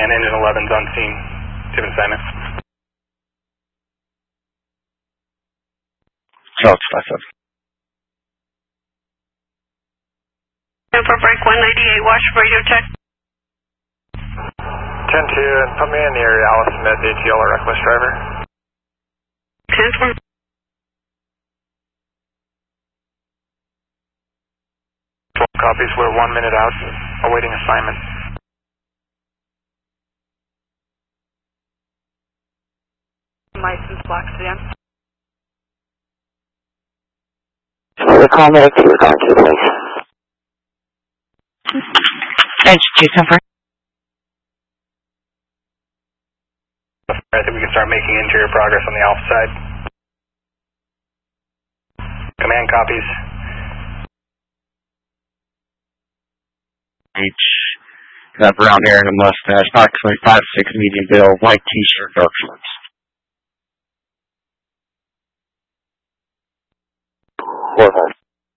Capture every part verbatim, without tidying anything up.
ten, engine eleven's on scene. Do you have an assignment? Charles five seven. For break one ninety-eight, watch radio check. ten two, and put me in the area, Alice Smith, A T L or reckless driver. ten four. twelve copies, we're one minute out, awaiting assignment. License blocks again. The call medic to your country, please. Engine two ten four. I think we can start making interior progress on the alpha side. Command copies. H. That brown hair and a mustache, approximately five six, medium build, white t-shirt, dark shorts. Four home.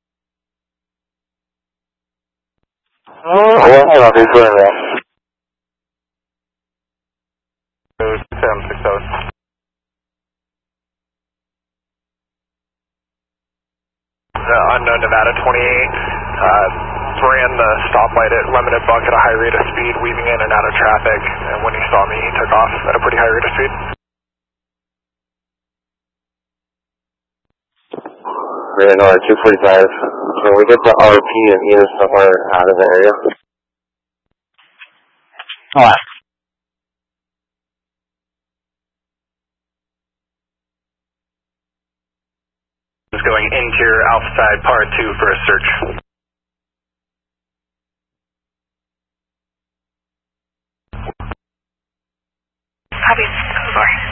Oh, well, I'll be doing that. seven six seven. Uh, unknown Nevada twenty-eight, uh, ran the stoplight at limited buck at a high rate of speed, weaving in and out of traffic, and when he saw me, he took off at a pretty high rate of speed. Ran on two forty-five. Can we get the R P and E and somewhere out of the area? I'll ask. Just going interior alpha side, part two for a search. Copy. Sorry.